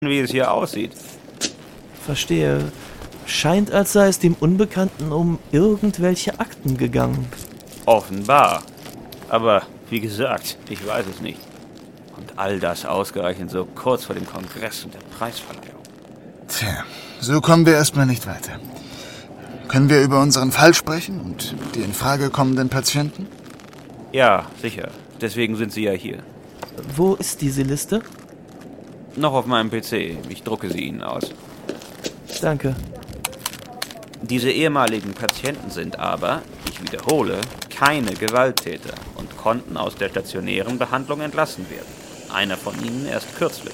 wie es hier aussieht. Verstehe. Scheint, als sei es dem Unbekannten um irgendwelche Akten gegangen. Offenbar. Aber wie gesagt, ich weiß es nicht. Und all das ausgerechnet so kurz vor dem Kongress und der Preisverleihung. Tja, so kommen wir erstmal nicht weiter. Können wir über unseren Fall sprechen und die in Frage kommenden Patienten? Ja, sicher. Deswegen sind Sie ja hier. Wo ist diese Liste? Noch auf meinem PC. Ich drucke sie Ihnen aus. Danke. Diese ehemaligen Patienten sind aber, ich wiederhole, keine Gewalttäter und konnten aus der stationären Behandlung entlassen werden. Einer von ihnen erst kürzlich.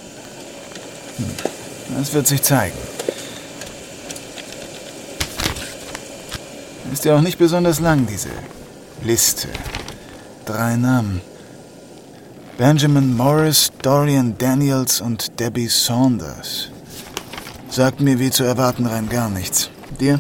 Das wird sich zeigen. Ist ja auch nicht besonders lang, diese Liste. 3 Namen. Benjamin Morris, Dorian Daniels und Debbie Saunders. Sagt mir wie zu erwarten rein gar nichts. Dir?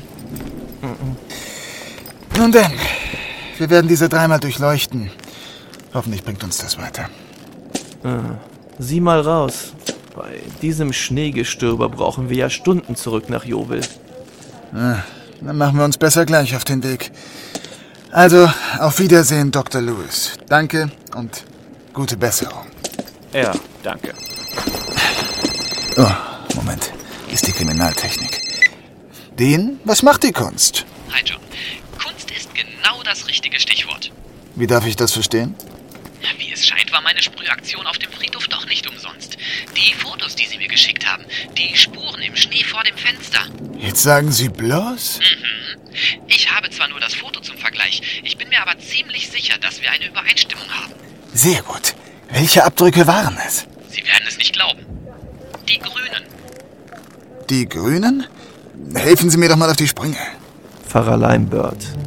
Nun denn, wir werden diese 3 mal durchleuchten. Hoffentlich bringt uns das weiter. Sieh mal raus. Bei diesem Schneegestöber brauchen wir ja Stunden zurück nach Jovel. Dann machen wir uns besser gleich auf den Weg. Also, auf Wiedersehen, Dr. Lewis. Danke und gute Besserung. Ja, danke. Oh, Moment. Ist die Kriminaltechnik. Dean, was macht die Kunst? Hi John. Kunst ist genau das richtige Stichwort. Wie darf ich das verstehen? Wie es scheint, war meine Sprühaktion auf dem Friedhof doch nicht umsonst. Die Fotos, die Sie mir geschickt haben, die Spuren im Schnee vor dem Fenster. Jetzt sagen Sie bloß? Ich habe zwar nur das Foto zum Vergleich, ich bin mir aber ziemlich sicher, dass wir eine Übereinstimmung haben. Sehr gut. Welche Abdrücke waren es? Sie werden es nicht glauben. Die Grünen. Die Grünen? Helfen Sie mir doch mal auf die Sprünge. Pfarrer Leimbird.